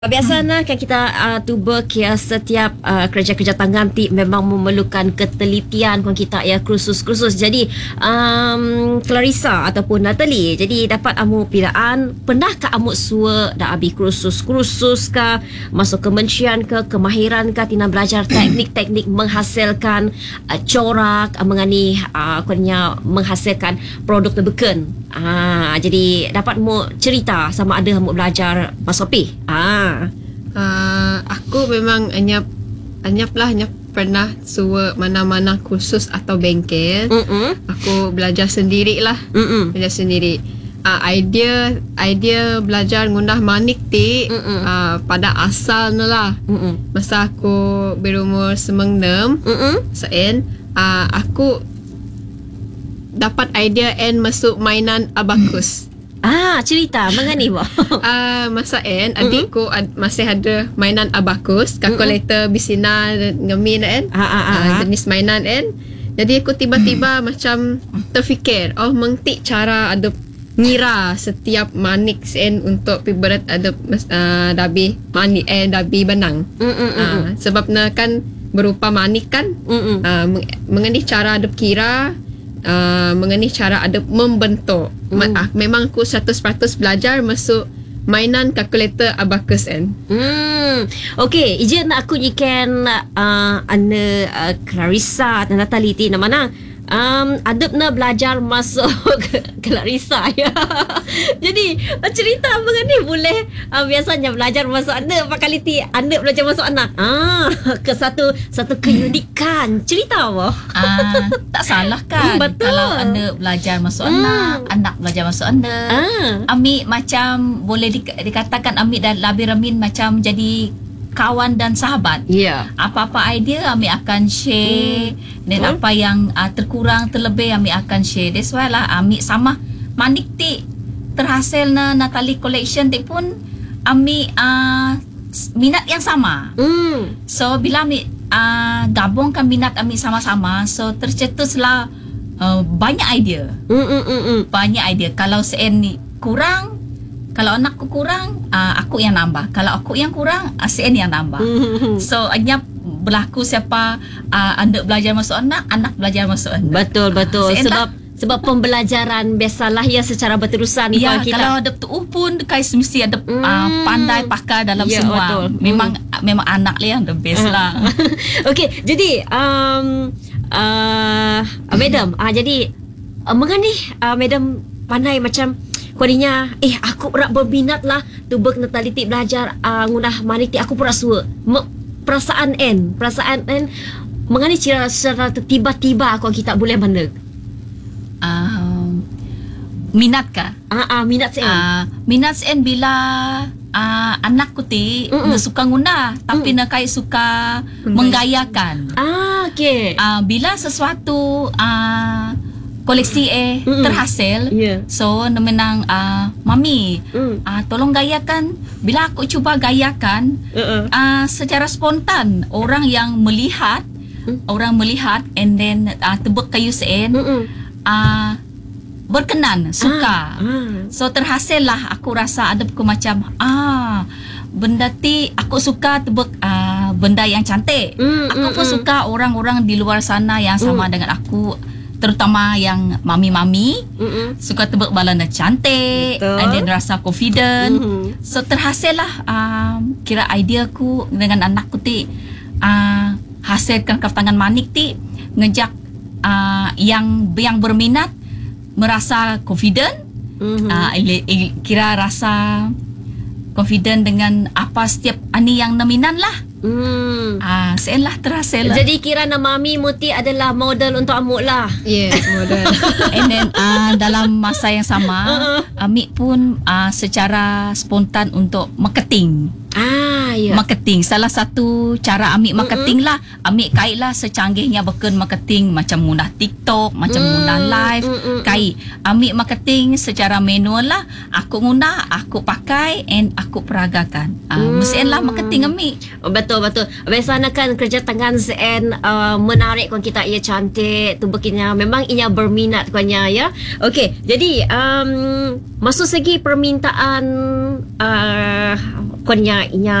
Biasanya kan kita tubuh kia setiap kerja-kerja tangan ti memang memerlukan ketelitian kan kita ya kursus-kursus. Jadi Clarissa ataupun Natalie, jadi dapat amu pilaan pernah ke amu sua dah habis kursus-kursus ke masuk kementerian ke kemahiran ke tina belajar teknik-teknik menghasilkan corak mengani kurnya menghasilkan produk terbeken. Jadi dapat mu cerita sama ada mu belajar masuk pi. Aku memang anyap pernah suwa mana-mana kursus atau bengkel. Aku belajar sendirilah. Belajar sendiri. Idea belajar ngundah manik ti pada asalnya lah. Masa aku berumur 96 sen aku dapat idea masuk mainan abakus. Cerita mengani boh. Masa adikku masih ada mainan abakus, kalkulator bisina ngemin jenis mainan Jadi aku tiba-tiba macam terfikir, mengtik cara ada ngira setiap manik untuk piberat ada dabi manik dabi benang. Sebabnya kan berupa manik kan. Mengenai cara ada kira, mengenai cara ada membentuk. Memang aku 100% belajar masuk mainan kalkulator abakus Okey, izin aku ikan Anna Clarissa dan Natalie ti nama adabna belajar masuk Clarissa ya. Jadi cerita mengenai boleh biasanya belajar masuk anda kali ti anda belajar masuk anak. Ke satu keunikan. Cerita apa? Tak salah kan. Betul. Kalau anda belajar masuk anak belajar masuk anda. Ami macam boleh dikatakan Ami dan Labi Ramin macam jadi kawan dan sahabat. Apa-apa idea Ami akan share, dan apa yang terkurang terlebih Ami akan share. That's why lah Ami sama manik ti terhasil na Natalie Collection ti pun Ami minat yang sama. So bila Ami gabungkan minat Ami sama-sama, so tercetuslah banyak idea. Banyak idea. Kalau sen ni kurang, kalau anakku kurang, aku yang nambah. Kalau aku yang kurang, ASN yang nambah. So, hanya berlaku siapa anda belajar masuk anak belajar masuk anda. Betul. Sebab pembelajaran biasalah ya secara berterusan. Ya, kita. kalau ada tu pun kais mesti ada pandai pakar dalam semua. Betul. Memang anak lah yang the best lah. Okey, jadi Madam, jadi mengenai Madam pandai macam Kualinya aku nak berminat lah tubek Natalie ti belajar ngundah manik ti aku pura suwa perasaan mengenai secara tiba-tiba aku kita boleh mandek minat kah? Minat minat sen bila anakku ti suka ngundah tapi nak kai suka menggayakan. Okey. Bila sesuatu koleksi terhasil, so menang mami tolong gayakan. Bila aku cuba gayakan secara spontan orang yang melihat and then tebak kayu sen berkenan, suka. So terhasil lah aku rasa ada aku macam benda ti aku suka tebak benda yang cantik. Aku pun suka orang-orang di luar sana yang sama dengan aku, terutama yang mami-mami suka tebak balana cantik. Betul. And then rasa confident. So terhasil lah kira idea ku dengan anakku ti hasilkan kaftangan manik ti ngejak yang berminat merasa confident. Kira rasa confident dengan apa setiap ani yang naminan lah. Sen lah terhasil lah. Jadi kira nama Mami Muti adalah model untuk Amuk lah. Yes, model. And then dalam masa yang sama Ami pun secara spontan untuk marketing. Marketing. Salah satu cara Ami marketing lah. Ami kait lah secanggihnya beken marketing macam ngundah TikTok, macam ngundah live. Kait Ami marketing secara manual lah. Aku ngundah, aku pakai and aku peragakan. Mesti lah marketing Ami. Betul. Biasanya kan kerja tangan ZN menarik kan kita ia cantik tu begini. Memang ia berminat kan ya. Okey, jadi masuk segi permintaan kon nya